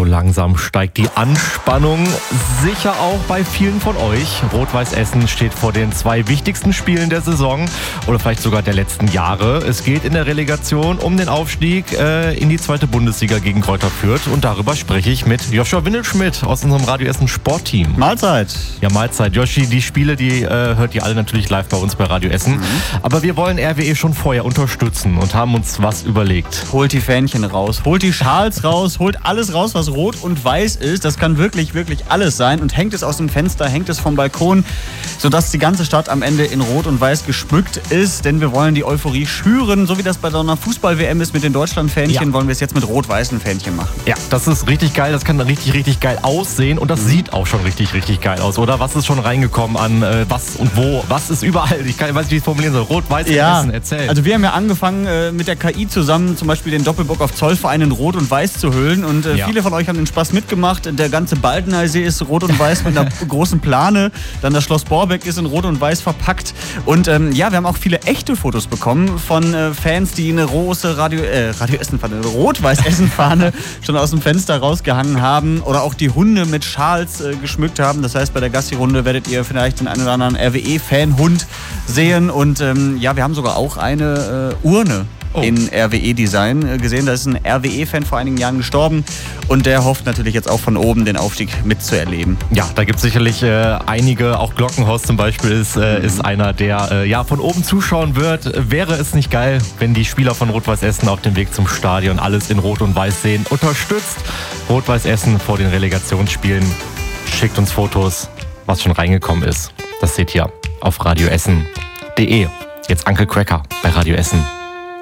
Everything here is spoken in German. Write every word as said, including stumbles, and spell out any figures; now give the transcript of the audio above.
langsam steigt die Anspannung, sicher auch bei vielen von euch. Rot-Weiß Essen steht vor den zwei wichtigsten Spielen der Saison oder vielleicht sogar der letzten Jahre. Es geht in der Relegation um den Aufstieg äh, in die zweite Bundesliga gegen Greuther Fürth und darüber spreche ich mit Joshua Windelschmidt aus unserem Radio Essen Sportteam. Mahlzeit. Ja, Mahlzeit. Joshi, die Spiele, die äh, hört ihr alle natürlich live bei uns bei Radio Essen. Mhm. Aber wir wollen R W E schon vorher unterstützen und haben uns was überlegt. Holt die Fähnchen raus, holt die Schals raus, holt alles raus, was rot und weiß ist. Das kann wirklich, wirklich alles sein. Und hängt es aus dem Fenster, hängt es vom Balkon, sodass die ganze Stadt am Ende in rot und weiß geschmückt ist. Denn wir wollen die Euphorie schüren. So wie das bei so einer Fußball-W M ist mit den Deutschland-Fähnchen, ja. wollen wir es jetzt mit rot-weißen Fähnchen machen. Ja, das ist richtig geil. Das kann richtig, richtig geil aussehen. Und das mhm. sieht auch schon richtig, richtig geil aus, oder? Was ist schon reingekommen an äh, was und wo? Was ist überall? Ich kann, weiß nicht, wie ich es formulieren soll. Rot-Weiß ja. Essen, erzähl. Also wir haben ja angefangen äh, mit der K I zusammen zum Beispiel den Doppelbock auf Zollverein in Rot und Weiß zu hüllen. Und äh, ja. viele von euch haben den Spaß mitgemacht. Der ganze Baldeneysee ist rot und weiß mit einer großen Plane. Dann das Schloss Borbeck ist in Rot und Weiß verpackt. Und ähm, ja, wir haben auch viele echte Fotos bekommen von äh, Fans, die eine große Radio, äh, Radio Essen-Fahne, eine Rot-Weiß-Essen-Fahne schon aus dem Fenster rausgehangen haben. Oder auch die Hunde mit Schals äh, geschmückt haben. Das heißt, bei der Gassi-Runde werdet ihr vielleicht den einen oder anderen R W E-Fan-Hund sehen. Und ähm, ja, wir haben sogar auch eine äh, Urne Oh. in R W E-Design gesehen. Da ist ein R W E-Fan vor einigen Jahren gestorben und der hofft natürlich jetzt auch von oben den Aufstieg mitzuerleben. Ja, da gibt es sicherlich äh, einige, auch Glockenhaus zum Beispiel ist, äh, mhm. ist einer, der äh, ja, von oben zuschauen wird. Wäre es nicht geil, wenn die Spieler von Rot-Weiß Essen auf dem Weg zum Stadion alles in Rot und Weiß sehen? Unterstützt Rot-Weiß Essen vor den Relegationsspielen. Schickt uns Fotos, was schon reingekommen ist. Das seht ihr auf radioessen punkt de. Jetzt Uncle Cracker bei Radio Essen.